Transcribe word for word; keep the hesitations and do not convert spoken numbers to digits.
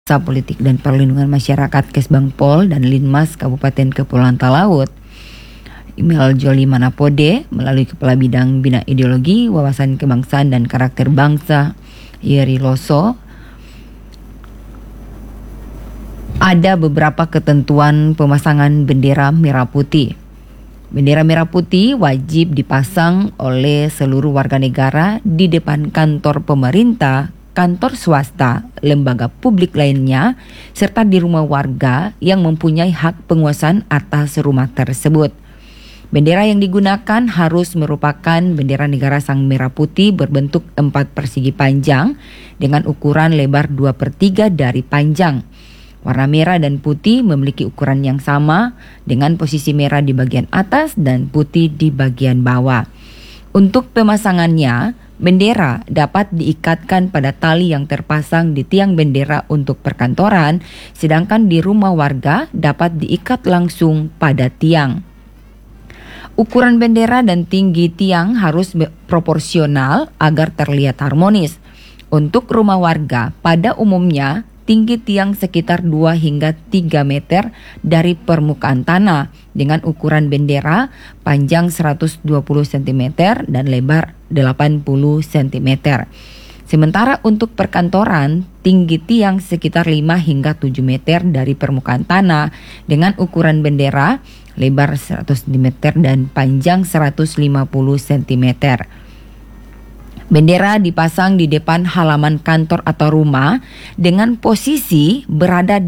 Politik dan Perlindungan Masyarakat Kesbangpol dan Linmas Kabupaten Kepulauan Talaut, Email Joli Manapode, melalui Kepala Bidang Bina Ideologi, Wawasan Kebangsaan dan Karakter Bangsa, Yeri Loso, ada beberapa ketentuan pemasangan bendera merah putih. Bendera merah putih wajib dipasang oleh seluruh warga negara di depan kantor pemerintah, kantor swasta, lembaga publik lainnya, serta di rumah warga yang mempunyai hak penguasaan atas rumah tersebut. Bendera yang digunakan harus merupakan bendera negara Sang Merah Putih berbentuk empat persegi panjang dengan ukuran lebar dua per tiga dari panjang. Warna merah dan putih memiliki ukuran yang sama dengan posisi merah di bagian atas dan putih di bagian bawah. Untuk pemasangannya, bendera dapat diikatkan pada tali yang terpasang di tiang bendera untuk perkantoran, sedangkan di rumah warga dapat diikat langsung pada tiang. Ukuran bendera dan tinggi tiang harus proporsional agar terlihat harmonis. Untuk rumah warga, pada umumnya tinggi tiang sekitar dua hingga tiga meter dari permukaan tanah dengan ukuran bendera panjang seratus dua puluh sentimeter dan lebar delapan puluh sentimeter. Sementara untuk perkantoran, tinggi tiang sekitar lima hingga tujuh meter dari permukaan tanah dengan ukuran bendera lebar seratus sentimeter dan panjang seratus lima puluh sentimeter. Bendera dipasang di depan halaman kantor atau rumah dengan posisi berada